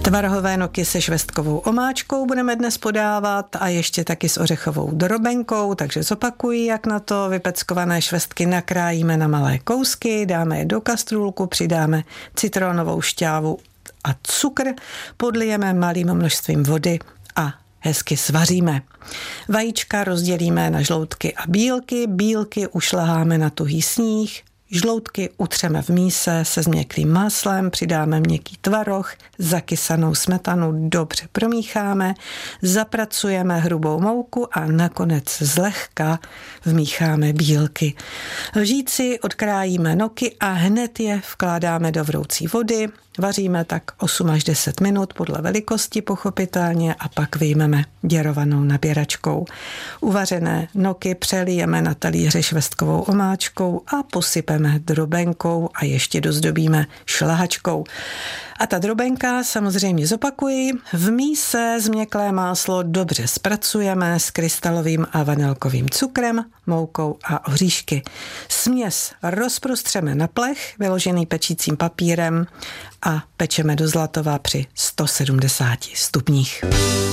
Tvarohové noky se švestkovou omáčkou budeme dnes podávat a ještě taky s ořechovou drobenkou, takže zopakuji, jak na to. Vypeckované švestky nakrájíme na malé kousky, dáme je do kastrůlku, přidáme citronovou šťávu a cukr, podlijeme malým množstvím vody a hezky svaříme. Vajíčka rozdělíme na žloutky a bílky, bílky ušleháme na tuhý sníh, žloutky utřeme v míse se změklým máslem, přidáme měkký tvaroh, zakysanou smetanu dobře promícháme, zapracujeme hrubou mouku a nakonec zlehka vmícháme bílky. Lžíci odkrájíme noky a hned je vkládáme do vroucí vody, vaříme tak 8 až 10 minut podle velikosti pochopitelně a pak vyjmeme děrovanou naběračkou. Uvařené noky přelijeme na talíře švestkovou omáčkou a posypeme drobenkou a ještě dozdobíme šlahačkou. A ta drobenka samozřejmě zopakuji. V míse změklé máslo dobře zpracujeme s krystalovým a vanilkovým cukrem, moukou a oříšky. Směs rozprostřeme na plech, vyložený pečícím papírem a pečeme do zlatova při 170 stupních.